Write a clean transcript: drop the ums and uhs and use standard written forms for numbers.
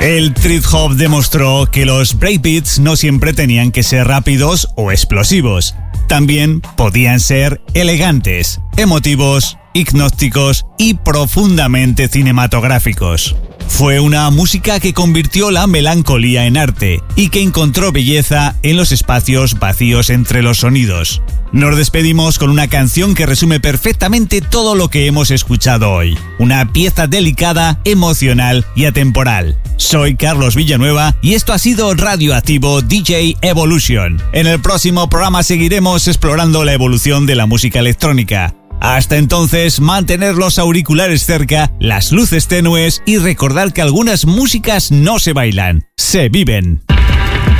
El trip hop demostró que los breakbeats no siempre tenían que ser rápidos o explosivos. También podían ser elegantes, emotivos, hipnóticos y profundamente cinematográficos. Fue una música que convirtió la melancolía en arte y que encontró belleza en los espacios vacíos entre los sonidos. Nos despedimos con una canción que resume perfectamente todo lo que hemos escuchado hoy. Una pieza delicada, emocional y atemporal. Soy Carlos Villanueva y esto ha sido Radioactivo DJ Evolution. En el próximo programa seguiremos explorando la evolución de la música electrónica. Hasta entonces, mantener los auriculares cerca, las luces tenues y recordar que algunas músicas no se bailan, se viven.